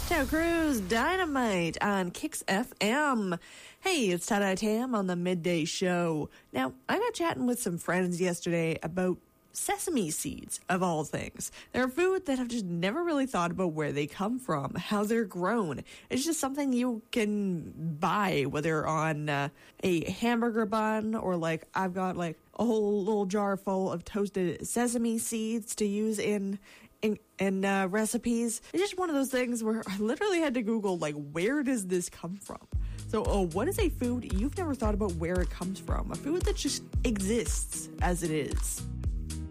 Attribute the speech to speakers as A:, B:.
A: Terra Cruz Dynamite on Kicks FM. Hey, it's Tada Tam on the Midday Show. Now, I got chatting with some friends yesterday about sesame seeds, of all things. They're a food that I've just never really thought about where they come from, how they're grown. It's just something you can buy, whether on a hamburger bun or like I've got like a whole little jar full of toasted sesame seeds to use in recipes. It's just one of those things where I literally had to Google, like, where does this come from? So, what is a food you've never thought about where it comes from? A food that just exists as it is.